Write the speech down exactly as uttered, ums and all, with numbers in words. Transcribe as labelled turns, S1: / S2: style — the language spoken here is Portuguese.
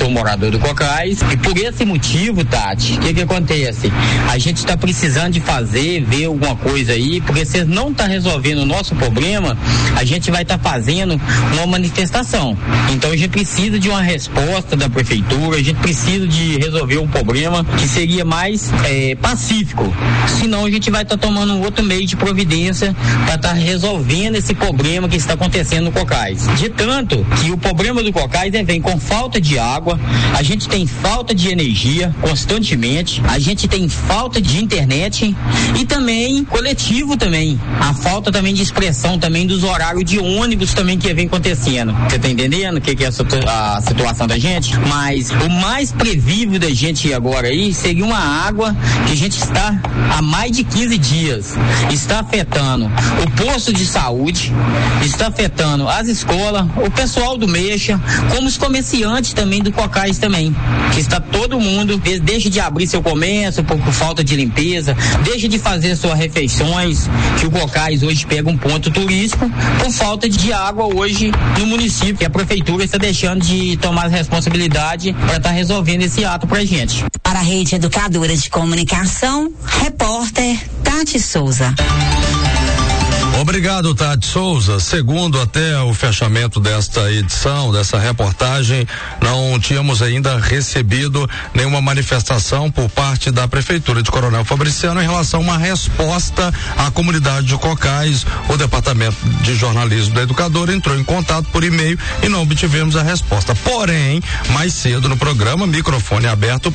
S1: sou morador do Cocais e por esse motivo, Tati, o que que acontece? A gente está precisando de fazer, ver alguma coisa aí, porque se não está resolvendo o nosso problema, a gente vai estar tá fazendo uma manifestação. Então a gente precisa de uma resposta da prefeitura, a gente precisa de resolver um problema que seria mais é, pacífico. Senão a gente vai estar tá tomando um outro meio de providência para estar tá resolvendo esse problema que está acontecendo no Cocais. De tanto que o problema do Cocais é, vem com falta de água, a gente tem falta de energia constantemente, a gente tem falta de internet e também coletivo também, a falta também de expressão também dos horários de ônibus também que vem acontecendo. Você tá entendendo o que, que é a, situ- a situação da gente? Mas o mais prevível da gente agora aí seria uma água que a gente está há mais de quinze dias, está afetando o posto de saúde, está afetando as escolas, o pessoal do Mexa, como os comerciantes também do Cocais também, que está todo mundo, deixa de abrir seu comércio por, por falta de limpeza, deixa de fazer suas refeições, que o Cocais hoje pega um ponto turístico por falta de água hoje no município, que a prefeitura está deixando de tomar as responsabilidade para estar tá resolvendo esse ato pra gente.
S2: Para a Rede Educadora de Comunicação, repórter Tati Souza.
S3: Obrigado, Tati Souza. Segundo até o fechamento desta edição, dessa reportagem, não tínhamos ainda recebido nenhuma manifestação por parte da Prefeitura de Coronel Fabriciano em relação a uma resposta à comunidade de Cocais. O Departamento de Jornalismo da Educadora entrou em contato por e-mail e não obtivemos a resposta. Porém, mais cedo no programa, microfone aberto